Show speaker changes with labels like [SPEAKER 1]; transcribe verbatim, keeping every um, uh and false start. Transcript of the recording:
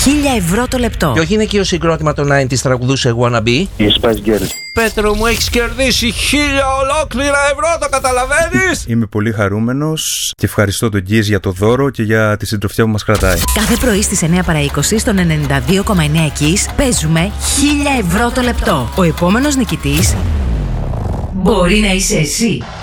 [SPEAKER 1] χίλια ευρώ το λεπτό.
[SPEAKER 2] Ποιο γυναικείο συγκρότημα το ενενήντα τραγουδούσε Wanna Be?
[SPEAKER 3] Η Spice Girls.
[SPEAKER 2] Πέτρο μου, έχεις κερδίσει χίλια ολόκληρα ευρώ, το καταλαβαίνεις?
[SPEAKER 4] Είμαι πολύ χαρούμενος και ευχαριστώ τον Γκίζ για το δώρο και για τη συντροφιά που μας κρατάει.
[SPEAKER 1] Κάθε πρωί στις εννιά παρά είκοσι στον ενενήντα δύο κόμμα εννέα Kiss παίζουμε χίλια ευρώ το λεπτό. Ο επόμενος νικητής μπορεί να είσαι εσύ.